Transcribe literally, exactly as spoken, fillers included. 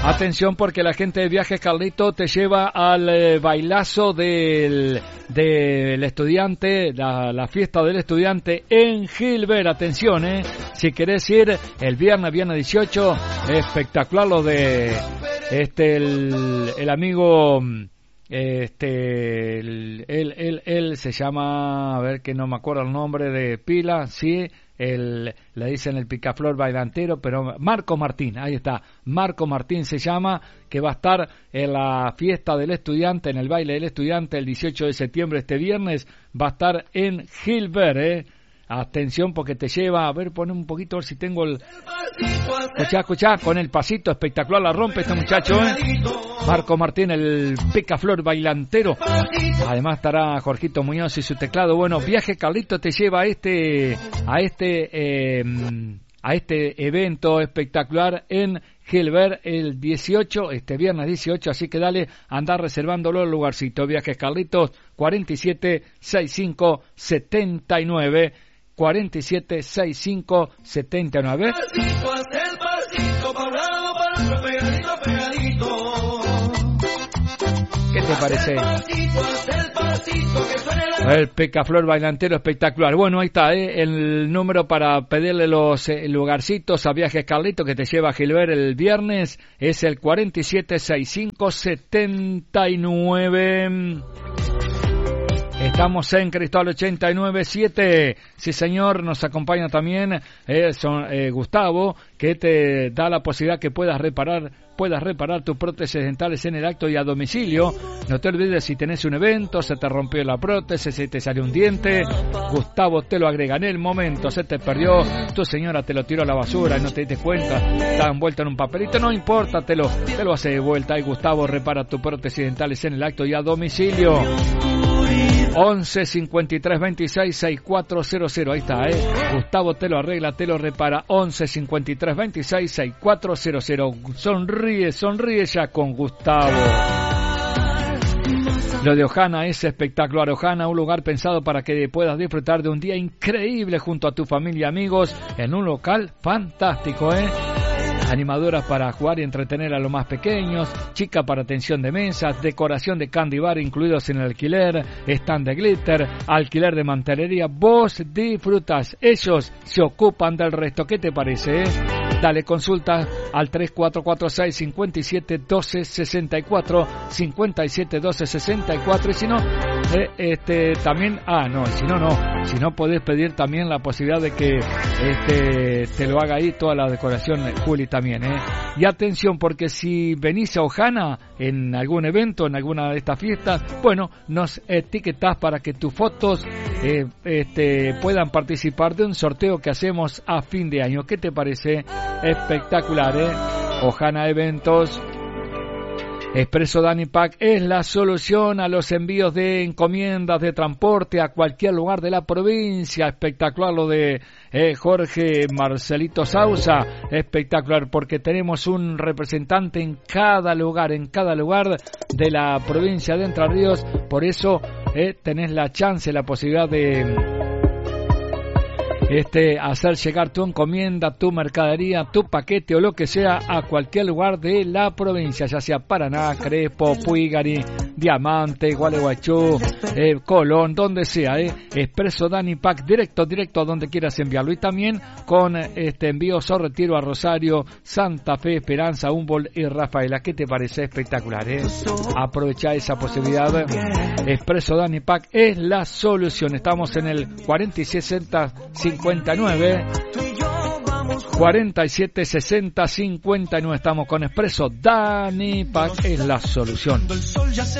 Atención porque la gente de Viajes Carlito te lleva al eh, bailazo del, del estudiante, la, la fiesta del estudiante en Gilbert. Atención, eh, si querés ir el viernes, viernes dieciocho, espectacular lo de este el, el amigo, este, el, él, él, él se llama, a ver que no me acuerdo el nombre de pila, sí. El, le dicen el picaflor bailantero, pero Marco Martín, ahí está, Marco Martín se llama, que va a estar en la fiesta del estudiante, en el baile del estudiante el dieciocho de septiembre, este viernes, va a estar en Gilbert, eh. Atención porque te lleva, a ver, pone un poquito, a ver si tengo el... Escuchá, escuchá, con el pasito espectacular la rompe este muchacho, ¿eh? Marco Martín, el picaflor bailantero. Además estará Jorgito Muñoz y su teclado. Bueno, Viaje Carlito te lleva a este, a este, eh, a este evento espectacular en Gilbert el dieciocho, este viernes dieciocho, así que dale, andar reservándolo el lugarcito. Viajes Carlitos, cuarenta y siete sesenta y cinco setenta y nueve. cuarenta y siete sesenta y cinco setenta y nueve. ¿Qué te parece? El picaflor bailantero espectacular. Bueno, ahí está, ¿eh? El número para pedirle los eh, lugarcitos a Viajes Carlito que te lleva a Gilbert el viernes es el cuarenta y siete sesenta y cinco setenta y nueve. Estamos en Cristóbal ochenta y nueve siete. Sí, señor, nos acompaña también eh, son, eh, Gustavo, que te da la posibilidad que puedas reparar puedas reparar tus prótesis dentales en el acto y a domicilio. No te olvides, si tenés un evento, se te rompió la prótesis, se te salió un diente, Gustavo te lo agrega en el momento, se te perdió, tu señora te lo tiró a la basura y no te diste cuenta, está envuelto en un papelito, no importa, te lo, te lo hace de vuelta y Gustavo repara tus prótesis dentales en el acto y a domicilio. once cincuenta y tres veintiséis sesenta y cuatro cero cero, ahí está, eh. Gustavo te lo arregla, te lo repara. Once cincuenta y tres veintiséis sesenta y cuatro cero cero. Sonríe, sonríe ya con Gustavo. Lo de Ojana es espectacular. Ojana, un lugar pensado para que puedas disfrutar de un día increíble junto a tu familia y amigos en un local fantástico, eh. Animadoras para jugar y entretener a los más pequeños, chica para atención de mesas, decoración de candy bar incluidos en el alquiler, stand de glitter, alquiler de mantelería. Vos disfrutas, ellos se ocupan del resto. ¿Qué te parece, eh? Dale consulta al tres cuatro cuatro seis, cinco siete uno dos seis cuatro, cinco siete uno dos seis cuatro, y si no, eh, este también, ah no, si no no, si no podés pedir también la posibilidad de que este te lo haga ahí toda la decoración, Juli también, eh. Y atención, porque si venís a Ojana en algún evento, en alguna de estas fiestas, bueno, nos etiquetás para que tus fotos eh, este puedan participar de un sorteo que hacemos a fin de año. ¿Qué te parece? Espectacular, ¿eh? Ojana Eventos. Expreso Dani Pack es la solución a los envíos de encomiendas de transporte a cualquier lugar de la provincia. Espectacular lo de eh, Jorge Marcelito Sausa. Espectacular porque tenemos un representante en cada lugar, en cada lugar de la provincia de Entre Ríos. Por eso eh, tenés la chance, la posibilidad de Este, hacer llegar tu encomienda, tu mercadería, tu paquete o lo que sea a cualquier lugar de la provincia, ya sea Paraná, Crespo, Puigari, Diamante, Gualeguaychú, eh, Colón, donde sea, eh. Expreso Dani Pack, directo, directo a donde quieras enviarlo. Y también con este envíos o retiro a Rosario, Santa Fe, Esperanza, Humboldt y Rafaela. ¿Qué te parece? Espectacular, eh. Aprovecha esa posibilidad. Expreso Dani Pack es la solución. Estamos en el cuarenta y siete sesenta cincuenta y nueve, cuarenta y siete sesenta cincuenta y nueve. Estamos con Expreso Dani Pack, es la solución.